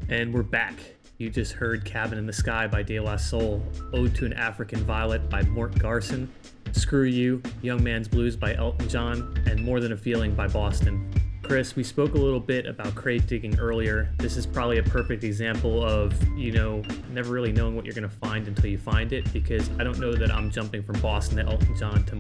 And we're back. You just heard Cabin in the Sky by De La Soul, Ode to an African Violet by Mort Garson, Screw You, Young Man's Blues by Elton John, and More Than a Feeling by Boston. Chris, we spoke a little bit about crate digging earlier. This is probably a perfect example of, never really knowing what you're going to find until you find it, because I don't know that I'm jumping from Boston to Elton John to